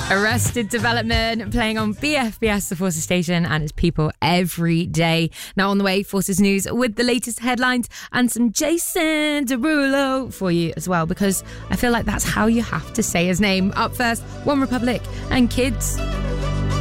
Arrested Development playing on BFBS, the Forces station, and its people every day. Now on the way, Forces News with the latest headlines and some Jason Derulo for you as well, because I feel like that's how you have to say his name. Up first, One Republic and Kids.